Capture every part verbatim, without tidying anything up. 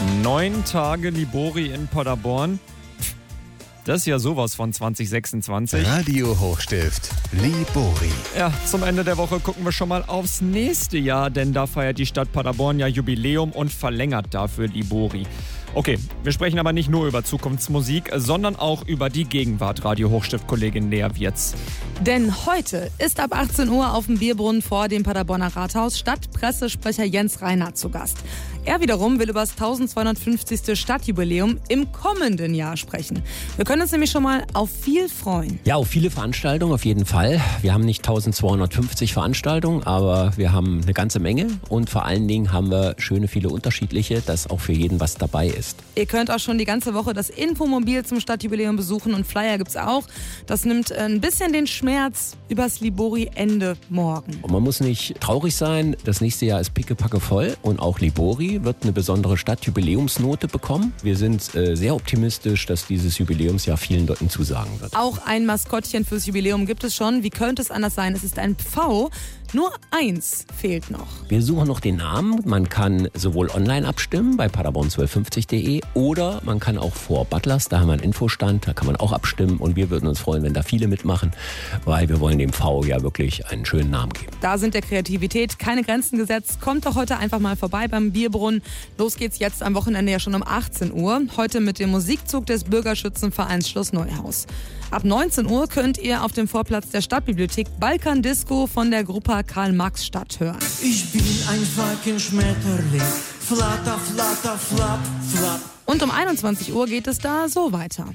Neun Tage Libori in Paderborn. Das ist ja sowas von zwanzig sechsundzwanzig. Radio Hochstift, Libori. Ja, zum Ende der Woche gucken wir schon mal aufs nächste Jahr, denn da feiert die Stadt Paderborn ja Jubiläum und verlängert dafür Libori. Okay, wir sprechen aber nicht nur über Zukunftsmusik, sondern auch über die Gegenwart. Radio Hochstift-Kollegin Lea Wirz. Denn heute ist ab achtzehn Uhr auf dem Bierbrunnen vor dem Paderborner Rathaus Stadtpressesprecher Jens Reinhardt zu Gast. Er wiederum will über das eintausendzweihundertfünfzigste Stadtjubiläum im kommenden Jahr sprechen. Wir können uns nämlich schon mal auf viel freuen. Ja, auf viele Veranstaltungen auf jeden Fall. Wir haben nicht eintausendzweihundertfünfzig Veranstaltungen, aber wir haben eine ganze Menge und vor allen Dingen haben wir schöne, viele unterschiedliche, dass auch für jeden was dabei ist. Ihr könnt auch schon die ganze Woche das Infomobil zum Stadtjubiläum besuchen und Flyer gibt's auch. Das nimmt ein bisschen den Schmerz übers Libori-Ende morgen. Und man muss nicht traurig sein, das nächste Jahr ist pickepacke voll und auch Libori wird eine besondere Stadtjubiläumsnote bekommen. Wir sind äh, sehr optimistisch, dass dieses Jubiläumsjahr vielen Leuten zusagen wird. Auch ein Maskottchen fürs Jubiläum gibt es schon. Wie könnte es anders sein? Es ist ein Pfau. Nur eins fehlt noch. Wir suchen noch den Namen. Man kann sowohl online abstimmen bei paderborn zwölfhundertfünfzig punkt de oder man kann auch vor Butlers, da haben wir einen Infostand, da kann man auch abstimmen und wir würden uns freuen, wenn da viele mitmachen, weil wir wollen dem Pfau ja wirklich einen schönen Namen geben. Da sind der Kreativität keine Grenzen gesetzt. Kommt doch heute einfach mal vorbei beim Bierbrunnen. Los geht's jetzt am Wochenende ja schon um achtzehn Uhr. Heute mit dem Musikzug des Bürgerschützenvereins Schloss Neuhaus. Ab neunzehn Uhr könnt ihr auf dem Vorplatz der Stadtbibliothek Balkan Disco von der Gruppe Karl-Marx-Stadt hören. Ich bin ein fucking Schmetterling, flatter, flatter, flap, flap. Und um einundzwanzig Uhr geht es da so weiter.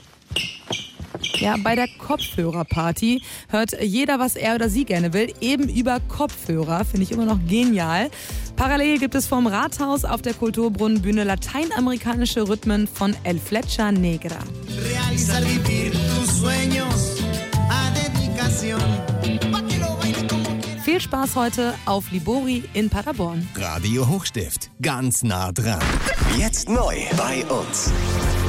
Ja, bei der Kopfhörerparty hört jeder, was er oder sie gerne will, eben über Kopfhörer. Finde ich immer noch genial. Parallel gibt es vom Rathaus auf der Kulturbrunnenbühne lateinamerikanische Rhythmen von El Flecha Negra. Realiza vivir tus sueños a dedicación. Viel Spaß heute auf Libori in Paderborn. Radio Hochstift, ganz nah dran. Jetzt neu bei uns.